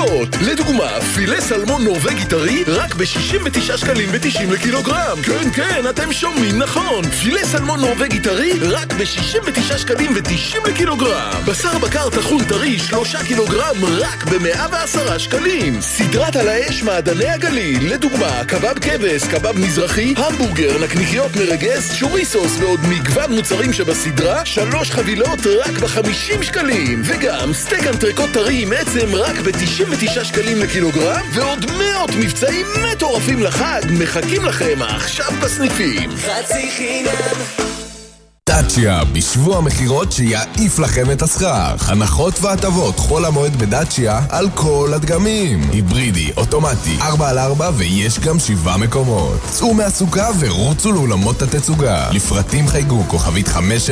מתוקות. לדוגמה, פילה סלמון נורווגי טרי רק ב-69 שקלים ו-90 לקילוגרם. כן, כן, אתם שומעים נכון. פילה סלמון נורווגי טרי רק ב-69 שקלים ו-90 לקילוגרם. בשר בקר טחון טרי 3 קילוגרם רק ב-110 שקלים. סדרת על האש מעדני הגליל, לדוגמה, קבב כבש, קבב מזרחי, המבורגר, נקניקיות מרגס, שוריסוס ועוד מגוון מוצרים שבסדרה, 3 חבילות רק ב-50 שקלים. וגם סטייק אנטריקוט טרי עם עצם רק ב-99 שקלים לקילוגרם, ועוד מאות מבצעים מטורפים לחג מחכים לכם עכשיו בסניפים. חצי חינם דאצ'יה, בשבוע המחירות שיעיף לכם את הסכך. הנחות והטבות חול המועד בדאצ'יה על כל הדגמים. היברידי, אוטומטי, 4x4 ויש גם 7 מקומות. צאו מהסוכה ורוצו לאולמות התצוגה. לפרטים חייגו כוכבית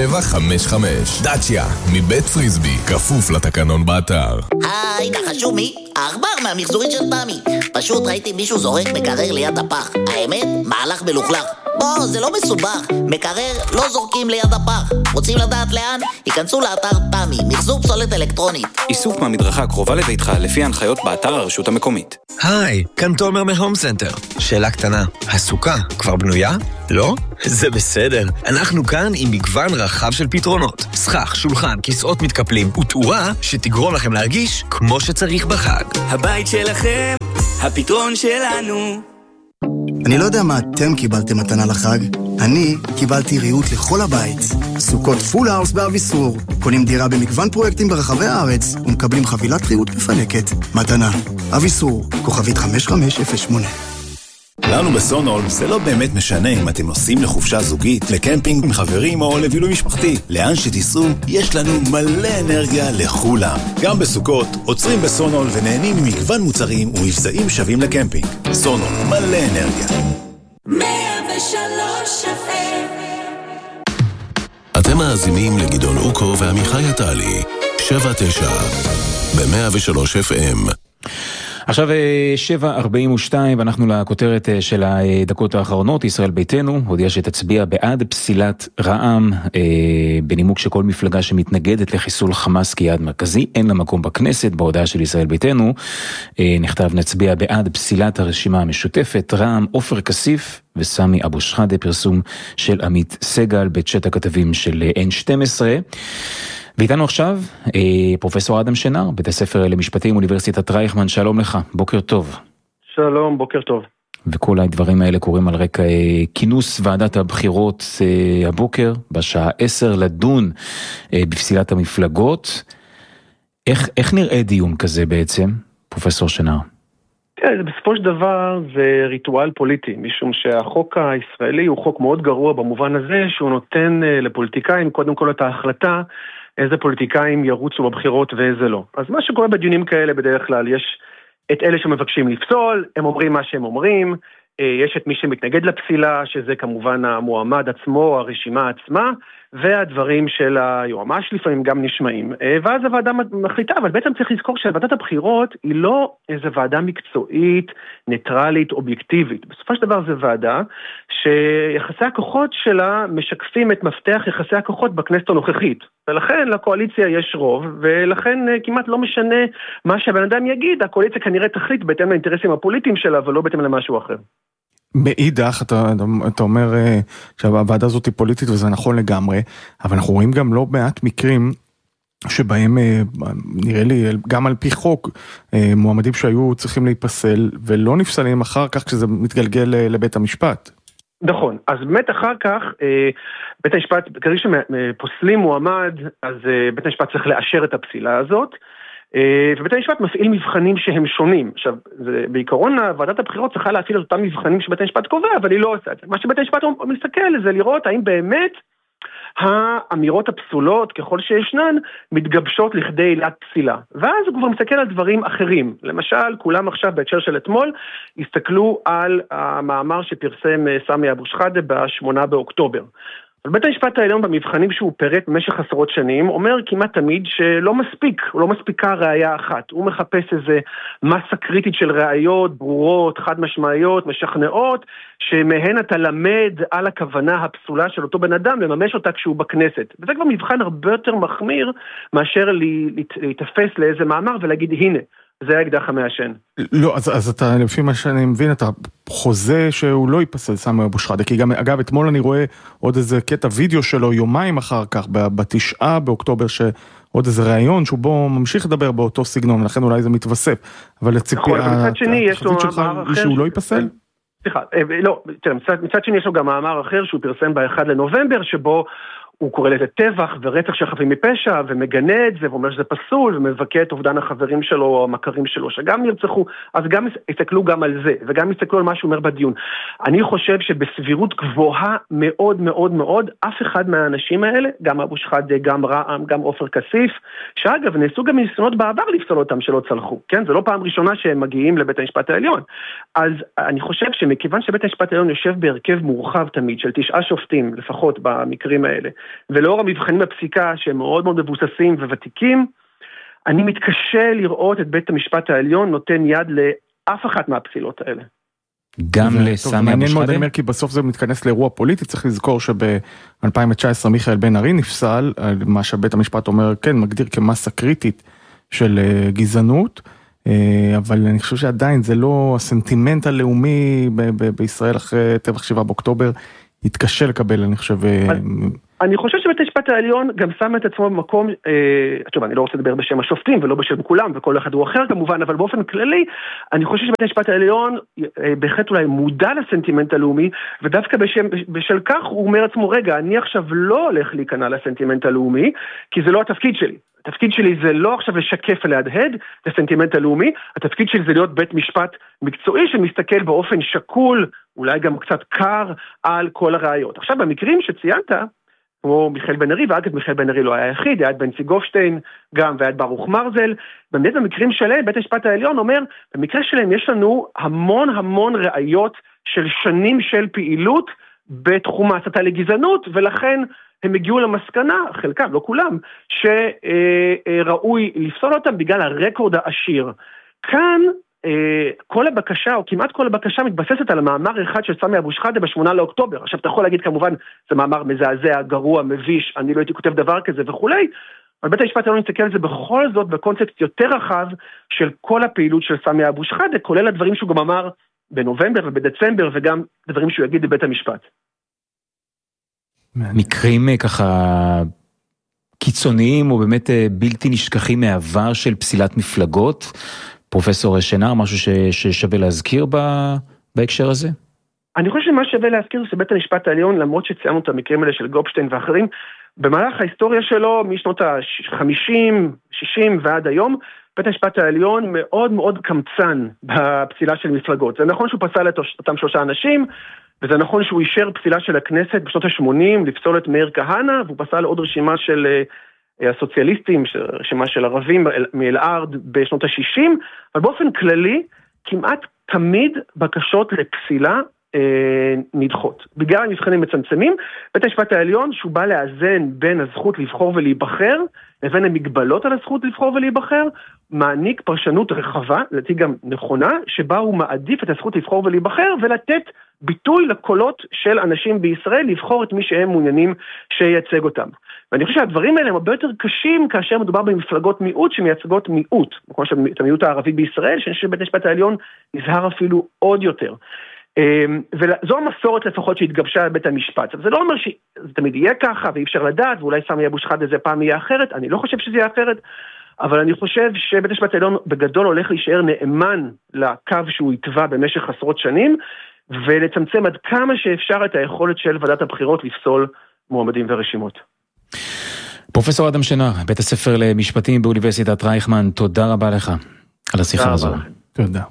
5755. דאצ'יה, מבית פריסבי, כפוף לתקנון באתר. היי, נחשו מי? העכבר מהמחזורית של פעמי. פשוט ראיתי מישהו זורק מקרר ליד הפח. האמת, מהלך מלוכלך. בוא, זה לא מסובך. מקרר לא זורקים ליד הפח. רוצים לדעת לאן? היכנסו לאתר פעמי, מחזור פסולת אלקטרונית. איסוף מהמדרכה הקרובה לביתך לפי ההנחיות באתר הרשות המקומית. היי, כאן תומר מהום סנטר. שאלה קטנה, הסוכה כבר בנויה? לא? זה בסדר. אנחנו כאן עם מגוון רחב של פתרונות. סכך, שולחן, כיסאות מתקפלים ותאורה שתגרום לכם להרגיש כמו שצריך בחג. הבית שלכם, הפתרון שלנו. אני לא יודע מה אתם קיבלתם מתנה לחג. אני קיבלתי ריהוט לכל הבית. סוכות פול האוס באביסור. קונים דירה במגוון פרויקטים ברחבי הארץ ומקבלים חבילת ריהוט מפנקת. מתנה. אביסור, כוכבית 5508. לנו בסונול זה לא באמת משנה אם אתם נוסעים לחופשה זוגית, לקמפינג עם חברים או לבילוי משפחתי. לאן שתיסעו, יש לנו מלא אנרגיה לכולם. גם בסוכות, עוצרים בסונול ונהנים ממגוון מוצרים ומבצעים שווים לקמפינג. סונול, מלא אנרגיה. 103 FM. אתם מאזינים לגדעון אוקו ועמיחי עטלי, 7-9 ב-103 FM. עכשיו 7:42 ואנחנו לכותרת של הדקות האחרונות. ישראל ביתנו הודיעה שתצביע בעד פסילת רע"מ בנימוק שכל מפלגה שמתנגדת לחיסול חמאס כיעד מרכזי אין לה מקום בכנסת. בהודעה של ישראל ביתנו נכתב נצביע בעד פסילת הרשימה המשותפת, רע"מ, עופר כסיף וסמי אבו שחאדה. פרסום של עמית סגל בצ'אט הכתבים של N12. ואיתנו עכשיו פרופסור אדם שנר, בית הספר למשפטים אוניברסיטת רייכמן. שלום לך, בוקר טוב. שלום, בוקר טוב. וכל הדברים האלה קורים על רקע כינוס ועדת הבחירות הבוקר בשעה 10 לדון בפסילת המפלגות. איך נראה דיון כזה בעצם, פרופסור שנר? בסופו של דבר זה ריטואל פוליטי, משום שהחוק הישראלי הוא חוק מאוד גרוע במובן הזה שהוא נותן לפוליטיקאים קודם כל את ההחלטה איזה פוליטיקאים ירוצו בבחירות ואיזה לא. אז מה שקורה בדיונים כאלה בדרך כלל, יש את אלה שמבקשים לפסול, הם אומרים מה שהם אומרים, יש את מי שמתנגד לפסילה, שזה כמובן המועמד עצמו, הרשימה עצמה, והדברים של היועמ"ש לפעמים גם נשמעים. ואז הוועדה מחליטה, אבל בעצם צריך לזכור שוועדת הבחירות היא לא איזו ועדה מקצועית, ניטרלית, אובייקטיבית. בסופו של דבר זו ועדה שיחסי הכוחות שלה משקפים את מפתח יחסי הכוחות בכנסת הנוכחית. ולכן לקואליציה יש רוב, ולכן כמעט לא משנה מה שהבן אדם יגיד, הקואליציה כנראה תחליט בהתאם לאינטרסים הפוליטיים שלה, ולא בהתאם למשהו אחר. מאידך, אתה אומר שהוועדה הזאת היא פוליטית וזה נכון לגמרי, אבל אנחנו רואים גם לא מעט מקרים שבהם נראה לי גם על פי חוק מועמדים שהיו צריכים להיפסל ולא נפסלים אחר כך כשזה מתגלגל לבית המשפט. נכון, אז באמת אחר כך בית המשפט, כדי שפוסלים מועמד, אז בית המשפט צריך לאשר את הפסילה הזאת, ובית המשפט מפעיל מבחנים שהם שונים. עכשיו, בעיקרון ועדת הבחירות צריכה להפעיל את אותם מבחנים שבית המשפט קובע, אבל היא לא עושה את זה. מה שבית המשפט מסתכל זה לראות האם באמת האמירות הפסולות ככל שישנן מתגבשות לכדי עילת פסילה. ואז הוא כבר מסתכל על דברים אחרים. למשל, כולם עכשיו בהקשר של אתמול הסתכלו על המאמר שפרסם סמי אבו שחאדה ב-8 באוקטובר. אבל בית המשפט העליון במבחנים שהוא פירט במשך עשרות שנים אומר כמעט תמיד שלא מספיק, לא מספיקה ראייה אחת. הוא מחפש איזה מסה קריטית של ראיות ברורות, חד משמעיות, משכנעות, שמהן אתה למד על הכוונה הפסולה של אותו בן אדם לממש אותה כשהוא בכנסת. וזה כבר מבחן הרבה יותר מחמיר מאשר להתאפס לאיזה מאמר ולהגיד הנה, זה האקדח המעשן. לא, אז אתה, לפי מה שאני מבין, אתה חוזה שהוא לא ייפסל סמי אבו שחאדה, כי גם, אגב, אתמול אני רואה עוד איזה קטע וידאו שלו, יומיים אחר כך, ב9 באוקטובר, שעוד איזה ראיון, שהוא בו ממשיך לדבר באותו סגנון, לכן אולי זה מתווסף, אבל לציפי, התחזית שלך היא שהוא לא ייפסל? סליחה, לא, מצד שני יש לו גם מאמר אחר, שהוא פרסם ב1 לנובמבר, שבו הוא קורא לזה טבח ורצח של חפים מפשע, ומגנה את זה, ואומר שזה פסול, ומבכה את אובדן החברים שלו, או המכרים שלו, שגם נרצחו, אז גם הסתכלו גם על זה, וגם הסתכלו על מה שהוא אומר בדיון. אני חושב שבסבירות גבוהה מאוד מאוד מאוד, אף אחד מהאנשים האלה, גם אבו שחאדה, גם רע"מ, גם עופר כסיף, שאגב, נעשו גם ניסיונות בעבר לפסול אותם שלא צלחו, כן? זה לא פעם ראשונה שהם מגיעים לבית המשפט העליון. אז אני חושב שמכיוון שבית המשפט העליון יושב בהרכב מורחב תמיד, של 9 שופטים, לפחות במקרים האלה, ולאור המבחנים בפסיקה שהם מאוד מאוד מבוססים וותיקים, אני מתקשה לראות את בית המשפט העליון נותן יד לאף אחת מהפסילות האלה. גם לסמי אבו שחאדה? אני אומר כי בסוף זה מתכנס לאירוע פוליטי, צריך לזכור שב-2019 מיכאל בן ארי נפסל, מה שבית המשפט אומר, כן, מגדיר כמסה קריטית של גזענות, אבל אני חושב שעדיין זה לא הסנטימנט הלאומי בישראל אחרי טבח 7 באוקטובר, יתקשה לקבל, אני חושב... אני חושב שבית המשפט העליון גם שם את עצמו במקום, אני לא רוצה לדבר בשם השופטים ולא בשם כולם, וכל אחד הוא אחר כמובן, אבל באופן כללי, אני חושב שבית המשפט העליון בהחלט אולי מודע לסנטימנט הלאומי, ודווקא בשל כך הוא אומר עצמו, רגע, אני עכשיו לא הולך להיכנע לסנטימנט הלאומי, כי זה לא התפקיד שלי. התפקיד שלי זה לא עכשיו לשקף ולהדהד את הסנטימנט הלאומי, התפקיד שלי זה להיות בית משפט מקצועי שמסתכל באופן שקול, אולי גם קצת קר, על כל הראיות. עכשיו, במקרים שציינת, כמו מיכאל בן ארי, ואגב מיכאל בן ארי לא היה יחיד, היה את בנצי גופשטיין גם, והיה את ברוך מרזל, באמת במקרים שלהם, בית המשפט העליון אומר, במקרה שלהם יש לנו המון המון ראיות של שנים של פעילות, בתחום ההסתה לגזענות, ולכן הם הגיעו למסקנה, חלקם, לא כולם, שראוי לפסול אותם בגלל הרקורד העשיר. כאן, כל הבקשה, או כמעט כל הבקשה, מתבססת על המאמר אחד של סמי אבו שחאדה ב8 לאוקטובר. עכשיו, אתה יכול להגיד כמובן, זה מאמר מזעזע, גרוע, מביש, אני לא הייתי כותב דבר כזה וכולי, אבל בית המשפט לא נסתכל על זה בכל זאת, בקונספט יותר רחב של כל הפעילות של סמי אבו שחאדה, כולל הדברים שהוא גם אמר בנובמבר ובדצמבר, וגם דברים שהוא יגיד בבית המשפט. מקרים ככה קיצוניים, או באמת בלתי נשכחים מהעבר של פסילת מפלגות, פרופסור שנר, משהו ששווה להזכיר בהקשר הזה? אני חושב שמה שווה להזכיר זה בית המשפט העליון, למרות שציינו את המקרים האלה של גופשטיין ואחרים, במהלך ההיסטוריה שלו, משנות ה-50, 60 ועד היום, בית המשפט העליון מאוד מאוד קמצן בפסילה של מפלגות. זה נכון שהוא פסל את אותם 3 אנשים, וזה נכון שהוא אישר פסילה של הכנסת בשנות ה-80, לפסול את מאיר כהנא, והוא פסל עוד רשימה של הסוציאליסטים, רשימה של ערבים מאלארד בשנות ה-60, אבל באופן כללי, כמעט תמיד בקשות לפסילה נדחות. בגלל המבחנים מצמצמים, בית המשפט העליון, שהוא בא לאזן בין הזכות לבחור ולהיבחר, לבין המגבלות על הזכות לבחור ולהיבחר, מעניק פרשנות רחבה, לדעתי גם נכונה, שבה הוא מעדיף את הזכות לבחור ולהיבחר, ולתת ביטוי לקולות של אנשים בישראל, לבחור את מי שהם מעוניינים שייצג אותם. ואני חושב שהדברים האלה הם הרבה יותר קשים, כאשר מדובר במפלגות מיעוט שמייצגות מיעוט, כמו את המיעוט הערבי בישראל, שאני חושב שבית המשפט העליון נזהר אפילו עוד יותר. וזו המסורת לפחות שהתגבשה בבית המשפט. זה לא אומר שזה תמיד יהיה ככה, ואי אפשר לדעת, ואולי סמי אבו שחאדה איזה פעם יהיה אחרת, אני לא חושב שזה יהיה אחרת, אבל אני חושב שבית המשפט העליון בגדול הולך להישאר נאמן לקו שהוא יתבע במשך עשרות שנים, ולצמצם עד כמה שאפשר את היכולת של ועדת הבחירות לפסול מועמדים ורשימות. פרופסור אדם שנר, בית הספר למשפטים באוניברסיטת רייכמן, תודה רבה לך על השיחה הזו. תודה.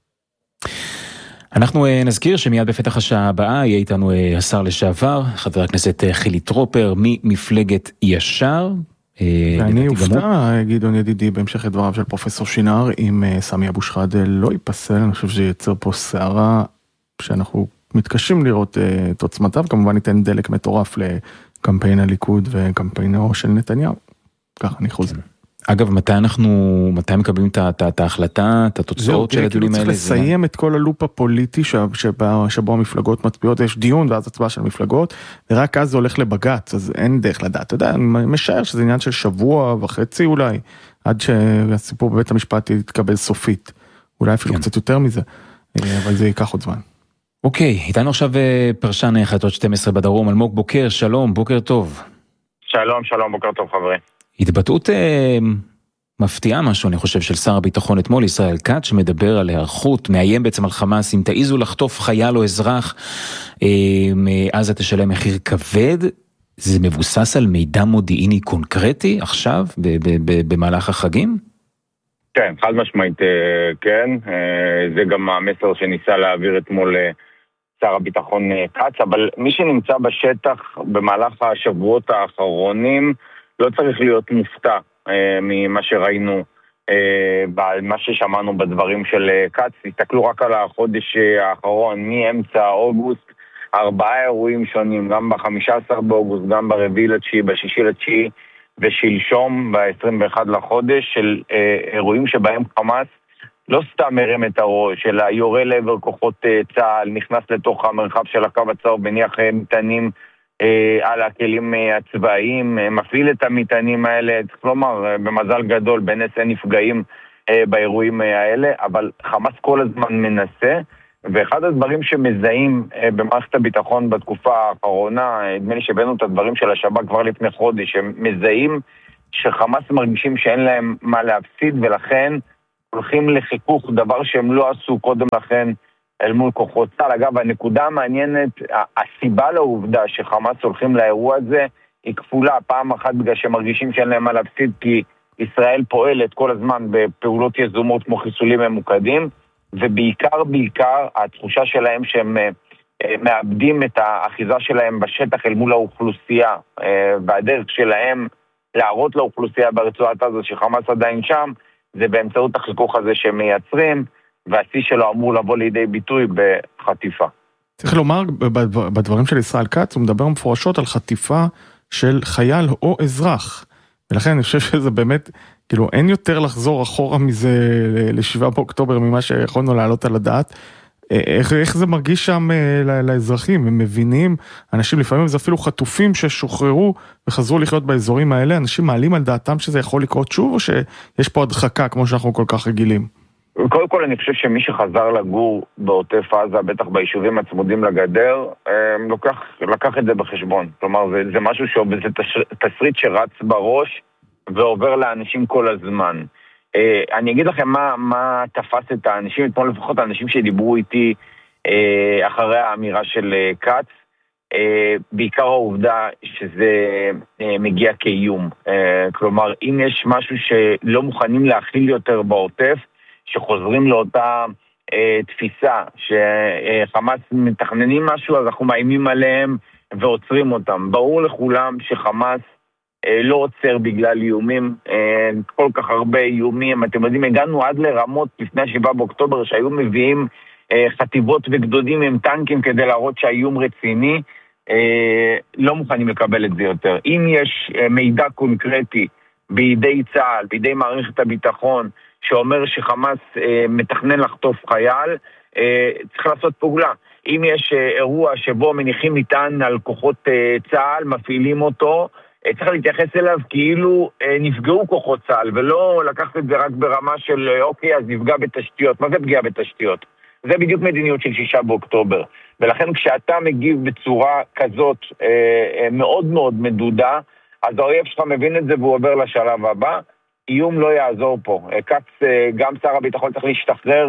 אנחנו נזכיר שמיד בפתח השעה הבאה יהיה איתנו השר לשעבר, חבר הכנסת חילי טרופר ממפלגת ישר. ואני אופתע, גדעון ידידי, בהמשך לדבריו של פרופסור שנר, אם סמי אבו שחאדה לא ייפסל, אני חושב שייצר פה סערה שאנחנו מתקשים לראות את עוצמתיו, כמובן ניתן דלק מטורף לקמפיין הליכוד וקמפיינו של נתניהו. כך אני חוזר. אגב, מתי מקבלים את ההחלטה, את התוצאות של הדיונים האלה? צריך לסיים את כל הלופ הפוליטי שבו המפלגות מצביעות, יש דיון ואז הצבעה של המפלגות, ורק אז זה הולך לבג"ץ, אז אין דרך לדעת. אתה יודע, אני משער שזה עניין של שבוע וחצי אולי, עד שהסיפור בבית המשפט יתקבל סופית. אולי אפילו קצת יותר מזה, אבל זה ייקח עוד זמן. אוקיי, איתנו עכשיו פרשן חדשות 12 בדרום, אלמוג בוקר, שלום, בוקר טוב. שלום, בוקר טוב חברי. התבטאות מפתיעה משהו, אני חושב, של שר הביטחון אתמול, ישראל כץ, שמדבר על היערכות, מאיים בעצם על חמאס, אם תעיזו לחטוף חייל או אזרח, אז אתה תשלם מחיר כבד. זה מבוסס על מידע מודיעיני קונקרטי עכשיו, במהלך החגים? כן, חד משמעית, כן. זה גם המסר שניסה להעביר אתמול שר הביטחון כץ, אבל מי שנמצא בשטח במהלך השבועות האחרונים, לא צריך להיות מופתע ממה שראינו, מה ששמענו בדברים של כץ. תסתכלו רק על החודש האחרון, מאמצע אוגוסט, 4 אירועים שונים, גם ב-15 באוגוסט, גם ב4/9, ב6/9, ושלשום ב-21 לחודש, של אירועים שבהם חמאס לא סתם מרים את הראש, אלא יורה לעבר כוחות צה"ל, נכנס לתוך המרחב של הקו הצהוב, מניח מטענים על הכלים הצבאיים, מפעיל את המטענים האלה, צריך לומר, במזל גדול, בנס אין נפגעים באירועים האלה, אבל חמאס כל הזמן מנסה, ואחד הדברים שמזהים במערכת הביטחון בתקופה האחרונה, נדמה לי שבאנו את הדברים של השב"כ כבר לפני חודש, הם מזהים שחמאס מרגישים שאין להם מה להפסיד, ולכן הולכים לחיכוך, דבר שהם לא עשו קודם לכן אל מול כוחות צה"ל. אגב, הנקודה המעניינת, הסיבה לעובדה שחמאס הולכים לאירוע הזה, היא כפולה. פעם אחת בגלל שהם מרגישים שאין להם מה להפסיד, כי ישראל פועלת כל הזמן בפעולות יזומות כמו חיסולים ממוקדים, ובעיקר התחושה שלהם שהם מאבדים את האחיזה שלהם בשטח אל מול האוכלוסייה, והדרך שלהם להראות לאוכלוסייה ברצועת עזה שחמאס עדיין שם, זה באמצעות החיכוך הזה שהם מייצרים, והשיא שלו אמור לבוא לידי ביטוי בחטיפה. צריך לומר, בדברים של ישראל כץ, הוא מדבר מפורשות על חטיפה של חייל או אזרח, ולכן אני חושב שזה באמת, כאילו אין יותר לחזור אחורה מזה ל7 באוקטובר ממה שיכולנו לעלות על הדעת. איך זה מרגיש שם לאזרחים? הם מבינים, אנשים לפעמים זה אפילו חטופים ששוחררו וחזרו לחיות באזורים האלה, אנשים מעלים על דעתם שזה יכול לקרות שוב, או שיש פה הדחקה כמו שאנחנו כל כך רגילים? קודם כל אני חושב שמי שחזר לגור בעוטף עזה, בטח ביישובים הצמודים לגדר, לקח את זה בחשבון. כלומר, זה משהו זה תסריט שרץ בראש ועובר לאנשים כל הזמן. אני אגיד לכם מה תפס את האנשים, אתמול לפחות האנשים שדיברו איתי אחרי האמירה של כץ, בעיקר העובדה שזה מגיע כאיום. כלומר, אם יש משהו שלא מוכנים להכיל יותר בעוטף, שחוזרים לאותה תפיסה, שחמאס מתכננים משהו, אז אנחנו מאיימים עליהם ועוצרים אותם. ברור לכולם שחמאס לא עוצר בגלל איומים, כל כך הרבה איומים. אתם יודעים, הגענו עד לרמות לפני 7 באוקטובר, שהיו מביאים חטיבות וגדודים עם טנקים כדי להראות שהאיום רציני, לא מוכנים לקבל את זה יותר. אם יש מידע קונקרטי בידי צה"ל, בידי מערכת הביטחון, שאומר שחמאס מתכנן לחטוף חייל, צריך לעשות פעולה. אם יש אירוע שבו מניחים מטען על כוחות צה"ל, מפעילים אותו, צריך להתייחס אליו כאילו נפגעו כוחות צה"ל, ולא לקחת את זה רק ברמה של אוקיי, אז נפגע בתשתיות. מה זה פגיעה בתשתיות? זה בדיוק מדיניות של 6 באוקטובר. ולכן כשאתה מגיב בצורה כזאת מאוד מאוד מדודה, אז האויב שלך מבין את זה והוא עובר לשלב הבא. איום לא יעזור פה. כץ, גם שר הביטחון צריך להשתחרר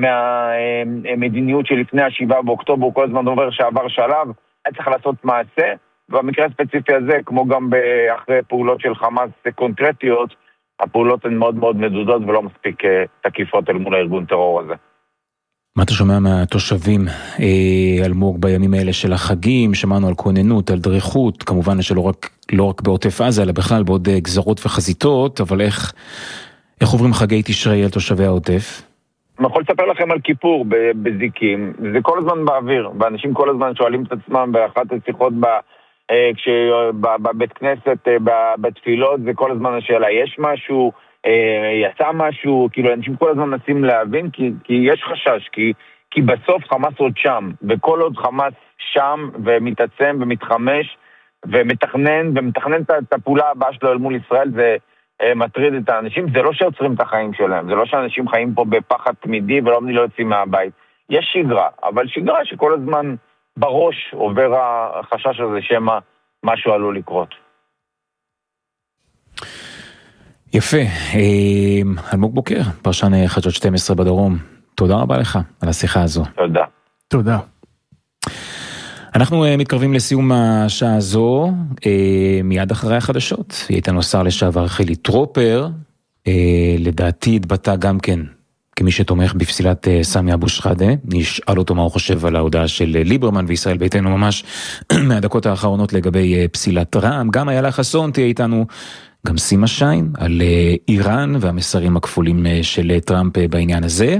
מהמדיניות שלפני 7 באוקטובר, הוא כל הזמן אומר שעבר שלב, היה צריך לעשות מעשה, ובמקרה הספציפי הזה, כמו גם אחרי פעולות של חמאס קונקרטיות, הפעולות הן מאוד מאוד מדודות ולא מספיק תקיפות אל מול הארגון טרור הזה. מה אתה שומע מהתושבים, אלמוג, בימים האלה של החגים? שמענו על כוננות, על דריכות, כמובן שלא רק בעוטף עזה, אלא בכלל בעוד גזרות וחזיתות, אבל איך עוברים חגי תשרי על תושבי העוטף? אני יכול לספר לכם על כיפור בזיקים, זה כל הזמן באוויר, ואנשים כל הזמן שואלים את עצמם באחת השיחות בבית כנסת, בתפילות, זה כל הזמן השאלה, יש משהו, יצא משהו, כאילו אנשים כל הזמן מנסים להבין, כי יש חשש, כי בסוף חמאס עוד שם, וכל עוד חמאס שם ומתעצם ומתחמש ומתכנן את הפעולה הבאה שלו אל מול ישראל, זה מטריד את האנשים. זה לא שעוצרים את החיים שלהם, זה לא שאנשים חיים פה בפחד תמידי ולא יוצאים מהבית. יש שגרה, אבל שגרה שכל הזמן בראש עובר החשש הזה שמה משהו עלול לקרות. יפה. אלמוג בוקר, פרשן חדשות 12 בדרום, תודה רבה לך על השיחה הזו. תודה. תודה. אנחנו מתקרבים לסיום השעה הזו, מיד אחרי החדשות. היא הייתה שר לשעבר חילי טרופר, לדעתי התבטא גם כן כמי שתומך בפסילת סמי אבו שחאדה. נשאל אותו מה הוא חושב על ההודעה של ליברמן וישראל ביתנו ממש מהדקות האחרונות לגבי פסילת רע"מ. גם איילה חסון תהיה איתנו, גם סימה שיין על איראן והמסרים הכפולים של טראמפ בעניין הזה.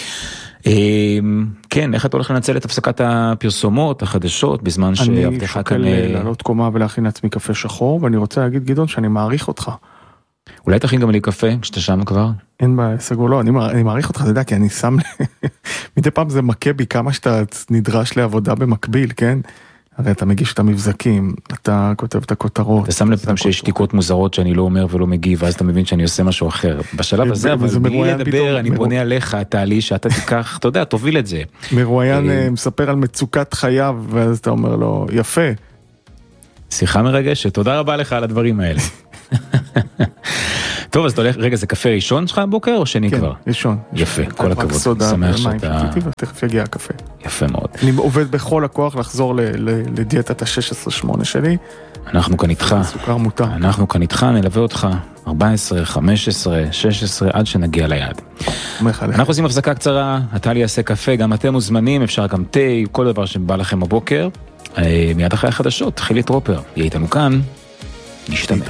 כן, איך אתה הולך לנצל את הפסקת הפרסומות, החדשות, בזמן שעבדך כאן... אני שוקל לעלות קומה ולהכין לעצמי קפה שחור, ואני רוצה להגיד גדעון שאני מעריך אותך. אולי תכין גם לי קפה, כשאתה שם כבר? אין בעיה, סגור, לא, אני מעריך אותך, אתה יודע, כי אני שם... מדי פעם זה מכה בי כמה שאתה נדרש לעבודה במקביל, כן? הרי אתה מגיש את המבזקים, אתה כותב את הכותרות. אתה שם לפעמים שיש שתיקות מוזרות שאני לא אומר ולא מגיב, ואז אתה מבין שאני עושה משהו אחר. בשלב הזה, אבל בלי לדבר, אני פונה עליך, תעלי, שאתה תיקח, אתה יודע, תוביל את זה. מרואיין מספר על מצוקת חייו, ואז אתה אומר לו, יפה. שיחה מרגשת, תודה רבה לך על הדברים האלה. טוב, אז אתה הולך, רגע, זה קפה ראשון שלך בבוקר או שני כבר? כן, ראשון. יפה, כל הכבוד. שמח שאתה... תכף יגיע הקפה. יפה מאוד. אני עובד בכל הכוח לחזור לדיאטת ה-16-8 שלי. אנחנו כאן איתך. סוכר מותר. אנחנו כאן איתך, נלווה אותך 14, 15, 16, עד שנגיע ליעד. אנחנו עושים הפסקה קצרה, אתה לי יעשה קפה, גם אתם מוזמנים, אפשר גם תה, כל דבר שבא לכם בבוקר. מיד אחרי החדשות, חילי טרופר, יהיה איתנו כאן, נשתמע.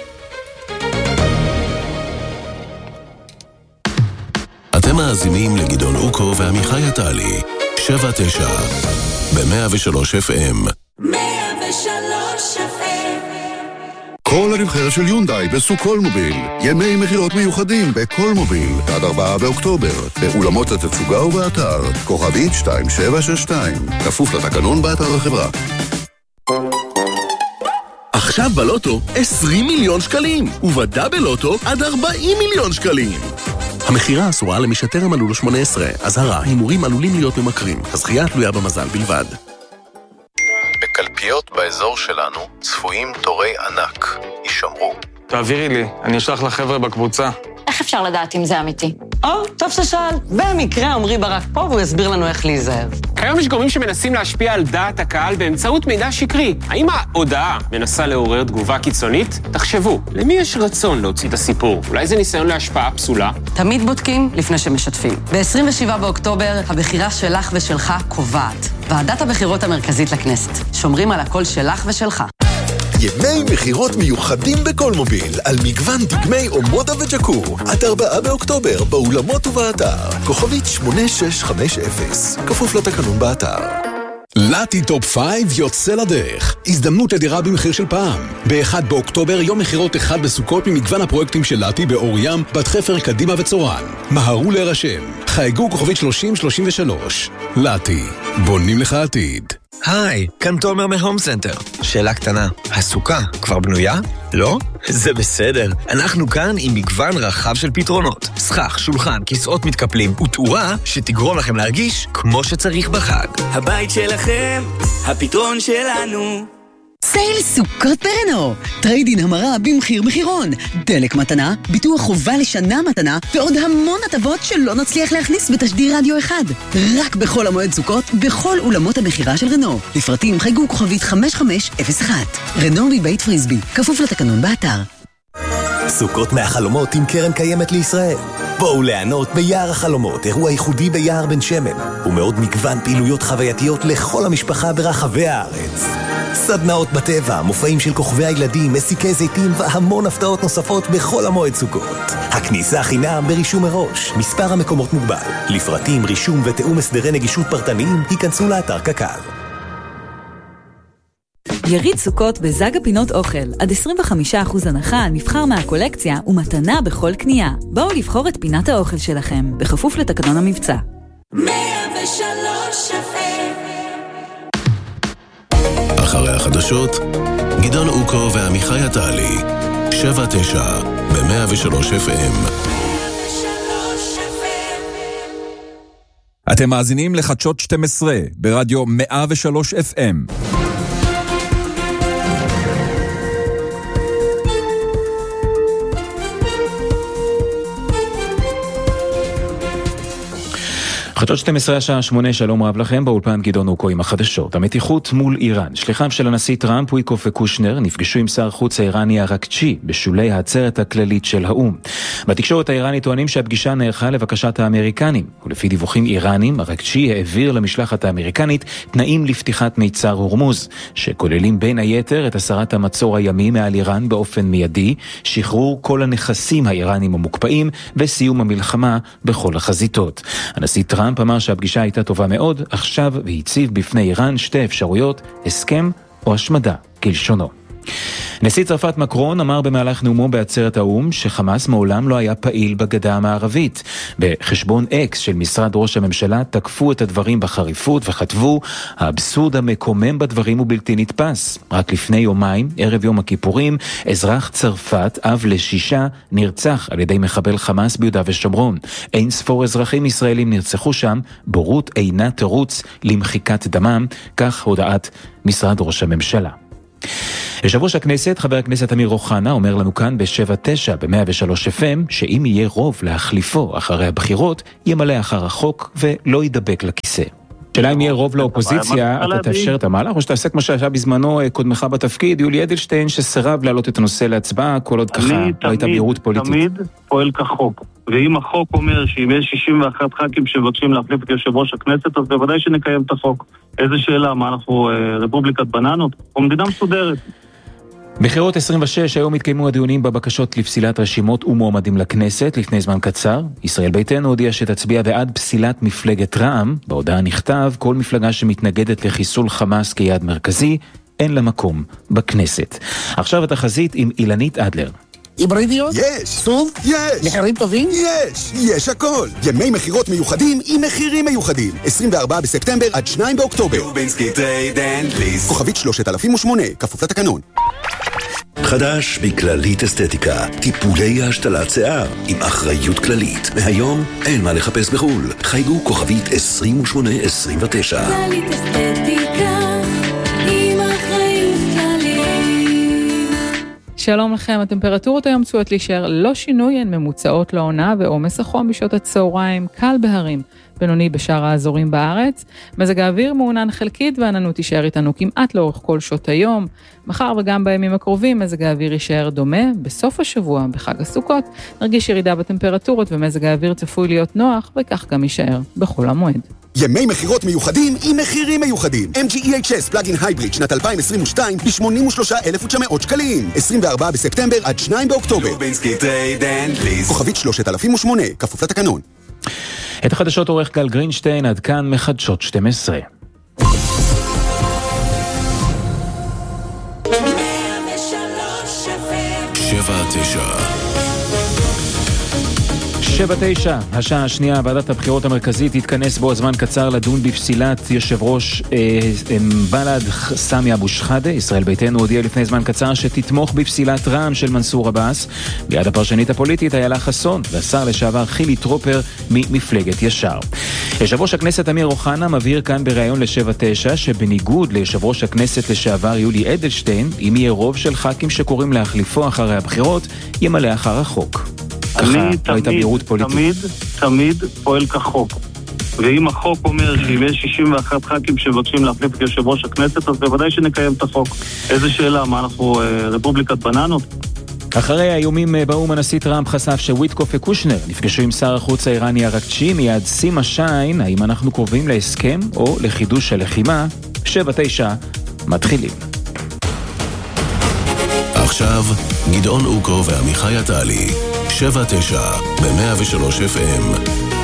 אתם מאזינים לגדעון אוקו ועמיחי עטלי, 7-9, ב-103 FM. 103 FM. כל הנבחרת של יונדאי בסוכול מוביל. ימי מחירות מיוחדים בכל מוביל, עד 4 באוקטובר, באולמות התצוגה ובאתר, כוכבית 2762, כפוף לתקנון באתר החברה. עכשיו בלוטו 20 מיליון שקלים, ובדאבל לוטו עד 40 מיליון שקלים. המחירה אסורה למי שטרם מלאו לו 18. אזהרה, הימורים עלולים להיות ממכרים. הזכייה תלויה במזל בלבד. בקלפיות באזור שלנו צפויים תורי ענק. יישמרו. תעבירי לי, אני אשלח לחבר'ה בקבוצה. איך אפשר לדעת אם זה אמיתי? טוב ששאל. במקרה עמרי ברק פה והוא יסביר לנו איך להיזהר. כיום יש גורמים שמנסים להשפיע על דעת הקהל באמצעות מידע שקרי. האם ההודעה מנסה לעורר תגובה קיצונית? תחשבו, למי יש רצון להוציא את הסיפור? אולי זה ניסיון להשפעה פסולה? תמיד בודקים לפני שמשתפים. ב-27 באוקטובר, הבחירה שלך ושלך קובעת. ועדת הבחירות המרכזית לכנסת. שומרים על הקול שלך ושלך. ימי מחירות מיוחדים בכל מוביל, על מגוון דגמי אומודה וג'קור, עד 4 באוקטובר, באולמות ובאתר, כוכבית 8650, כפוף לתקנון באתר. לטי טופ 5 יוצא לדרך. הזדמנות לדירה במחיר של פעם. ב-1 באוקטובר, יום מחירות אחד בסוכות ממגוון הפרויקטים של לטי באור ים, בת חפר, קדימה וצורן. מהרו להירשם. חייגו כוכבית 3033. לטי, בונים לך עתיד. היי, כאן תומר מהום סנטר. שאלה קטנה, הסוכה כבר בנויה? לא? זה בסדר. אנחנו כאן עם מגוון רחב של פתרונות. סכך, שולחן, כיסאות מתקפלים ותאורה שתגרום לכם להרגיש כמו שצריך בחג. הבית שלכם, הפתרון שלנו. סייל סוכות ברנו, טריידין המרה במחיר מחירון, דלק מתנה, ביטוח חובה לשנה מתנה ועוד המון הטבות שלא נצליח להכניס בתשדיר רדיו אחד. רק בחול המועד סוכות, בכל אולמות המחירה של רנו. לפרטים חייגו כוכבית 5501. רנו מבית פריסבי, כפוף לתקנון באתר. סוכות מהחלומות עם קרן קיימת לישראל. בואו ליהנות ביער החלומות, אירוע ייחודי ביער בן שמן, ומאוד מגוון פעילויות חווייתיות לכל המשפחה ברחבי הארץ. סדנאות בטבע, מופעים של כוכבי הילדים, מסיקי זיתים והמון הפתעות נוספות בכל המועד סוכות. הכניסה חינם ברישום מראש, מספר המקומות מוגבל. לפרטים, רישום ותאום הסדרי נגישות פרטניים, היכנסו לאתר קק"ל. יריד סוכות בזג הפינות אוכל, עד 25% הנחה על מבחר מהקולקציה ומתנה בכל קנייה. בואו לבחור את פינת האוכל שלכם, בכפוף לתקנון המבצע. 103 אחרי החדשות, גדעון אוקו ועמיחי עטלי, 7-9 ב-103 FM. אתם מאזינים לחדשות 12 ברדיו 103 FM. חדשות 12 השעה 8, שלום רב לכם, באולפן גדעון אוקו עם החדשות. המתיחות מול איראן. שליחיו של הנשיא טראמפ, וויקוף וקושנר, נפגשו עם שר חוץ האיראני אראקצ'י בשולי העצרת הכללית של האו"ם. בתקשורת האיראנית טוענים שהפגישה נערכה לבקשת האמריקנים, ולפי דיווחים איראנים, אראקצ'י העביר למשלחת האמריקנית תנאים לפתיחת מיצר הורמוז, שכוללים בין היתר את הסרת המצור הימי מעל איראן באופן מיידי, שחרור כל הנכסים האיראנים המוקפאים וסיום המלחמה בכל החזיתות. הנשיא טראמפ אמר שהפגישה הייתה טובה מאוד, עכשיו והציב בפני איראן שתי אפשרויות, הסכם או השמדה, כלשונו. נשיא צרפת מקרון אמר במהלך נאומו בעצרת האו"ם שחמאס מעולם לא היה פעיל בגדה המערבית. בחשבון אקס של משרד ראש הממשלה תקפו את הדברים בחריפות וכתבו, האבסורד המקומם בדברים הוא בלתי נתפס. רק לפני יומיים, ערב יום הכיפורים, אזרח צרפת, אב ל6, נרצח על ידי מחבל חמאס ביהודה ושומרון. אין ספור אזרחים ישראלים נרצחו שם, בורות אינה תירוץ למחיקת דמם, כך הודעת משרד ראש הממשלה. יושב ראש הכנסת, חבר הכנסת אמיר אוחנה, אומר לנו כאן ב-7-9 ב-103 FM, שאם יהיה רוב להחליפו אחרי הבחירות, ימלא אחר החוק ולא ידבק לכיסא. שאלה אם יהיה רוב לאופוזיציה, אתה תאפשר את המהלך, או שתעשה כמו שעשה בזמנו קודמך בתפקיד, יולי אדלשטיין, שסירב להעלות את הנושא להצבעה, כל עוד ככה לא הייתה בהירות פוליטית. אני תמיד פועל כחוק, ואם החוק אומר שאם יש 61 ח"כים שמבקשים להחליף את יושב ראש הכנסת, אז בוודאי שנקיים את החוק. איזה שאלה, מה אנחנו רפובליקת בננות? או מדינה מסודרת? בחירות 26 היום התקיימו הדיונים בבקשות לפסילת רשימות ומועמדים לכנסת. לפני זמן קצר, ישראל ביתנו הודיעה שתצביע בעד פסילת מפלגת רע"מ. בהודעה נכתב, כל מפלגה שמתנגדת לחיסול חמאס כיעד מרכזי, אין לה מקום בכנסת. עכשיו התחזית עם אילנית אדלר. היברידיות? יש. סוף? יש. מחירים טובים? יש הכל. ימי מחירות מיוחדים עם מחירים מיוחדים. 24 בספטמבר עד 2 באוקטובר. לובינסקי טרייד אנד ליסט. כוכבית 3008, כפוף לתקנון. חדש מכללית אסתטיקה, טיפולי השתלת שיער עם אחריות כללית. מהיום אין מה לחפש בחול. חייגו כוכבית 2829. כללית אסתטיקה עם אחריות כללית. שלום לכם, הטמפרטורות היום צפויות להישאר לא שינוי, הן ממוצעות לעונה, ועומס החום בשעות הצהריים קל בהרים, בינוני בשאר האזורים בארץ. מזג האוויר מעונן חלקית והעננות תישאר איתנו כמעט לאורך כל שעות היום. מחר וגם בימים הקרובים מזג האוויר יישאר דומה. בסוף השבוע, בחג הסוכות, נרגיש ירידה בטמפרטורות ומזג האוויר צפוי להיות נוח, וכך גם יישאר בכל המועד. ימי מחירות מיוחדים עם מחירים מיוחדים. MG EHS פלאגין הייבריד שנת 2022 ב-83,900 שקלים. 24 בספטמבר עד 2 באוקטובר. לובינסקי טרייד אנד ליסט. כוכבית 3008, כפוף לתקנון. את החדשות עורך גל גרינשטיין, עד כאן מחדשות 12. 7-9, השעה השנייה, ועדת הבחירות המרכזית תתכנס בו זמן קצר לדון בפסילת יושב ראש בל"ד סמי אבו שחאדה. ישראל ביתנו הודיע לפני זמן קצר שתתמוך בפסילת רע"מ של מנסור עבאס. ביד הפרשנית הפוליטית איילה חסון והשר לשעבר חילי טרופר ממפלגת ישר. יושב ראש הכנסת אמיר אוחנה מבהיר כאן בריאיון ל7-9 שבניגוד ליושב ראש הכנסת לשעבר יולי אדלשטיין, אם יהיה רוב של ח"כים שקוראים להחליפו אחרי הבחירות, ימלא אחר החוק. אני תמיד פועל כחוק, ואם החוק אומר שאם יש 61 ח"כים שמבקשים להחליף את יושב ראש הכנסת, אז בוודאי שנקיים את החוק. איזה שאלה, מה אנחנו רפובליקת בננות? אחרי האיומים באו"ם, הנשיא טראמפ חשף שוויקוף וקושנר נפגשו עם שר החוץ האיראני אראקצ'י מיד סימה שיין. האם אנחנו קרובים להסכם או לחידוש הלחימה? 7-9 מתחילים. עכשיו גדעון אוקו ועמיחי עטלי, 7-9 ב-103 FM.